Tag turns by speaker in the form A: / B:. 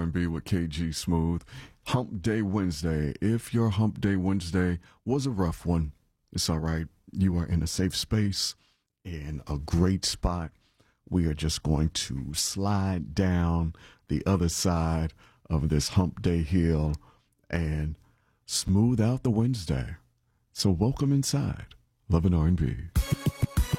A: R&B with KG Smooth. Hump Day Wednesday. If your Hump Day Wednesday was a rough one, it's all right. You are in a safe space, in a great spot. We are just going to slide down the other side of this Hump Day hill and smooth out the Wednesday. So welcome inside Love and R&B.